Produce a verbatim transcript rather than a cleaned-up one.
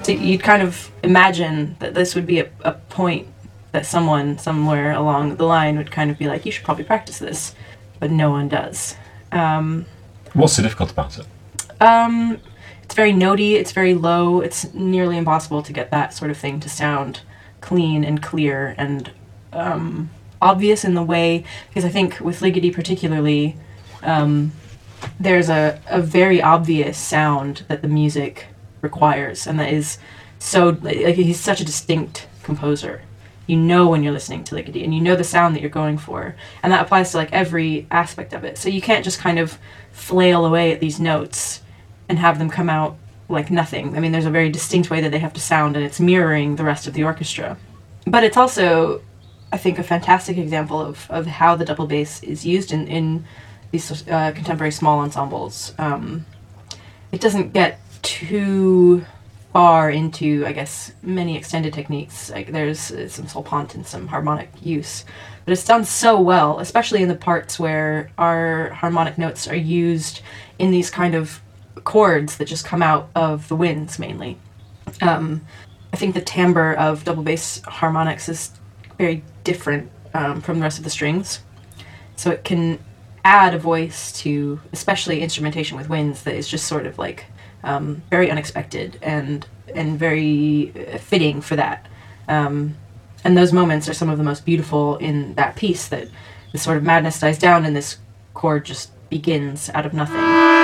So you'd kind of imagine that this would be a, a point that someone somewhere along the line would kind of be like, you should probably practice this, but no one does. Um, What's so difficult about it? Um, it's very notey, it's very low, it's nearly impossible to get that sort of thing to sound clean and clear and um, obvious in the way, because I think with Ligeti particularly, um, there's a, a very obvious sound that the music requires, and that is so, like, he's such a distinct composer. You know when you're listening to Ligeti, and you know the sound that you're going for, and that applies to like every aspect of it. So you can't just kind of flail away at these notes and have them come out like nothing. I mean, there's a very distinct way that they have to sound, and it's mirroring the rest of the orchestra. But it's also, I think, a fantastic example of, of how the double bass is used in, in these uh, contemporary small ensembles. Um, it doesn't get too far into, I guess, many extended techniques. Like there's uh, some solpant and some harmonic use, but it's done so well, especially in the parts where our harmonic notes are used in these kind of chords that just come out of the winds mainly. Um, I think the timbre of double bass harmonics is very different um, from the rest of the strings, so it can add a voice to, especially instrumentation with winds, that is just sort of like um, very unexpected and and very fitting for that. Um, and those moments are some of the most beautiful in that piece, that the sort of madness dies down and this chord just begins out of nothing.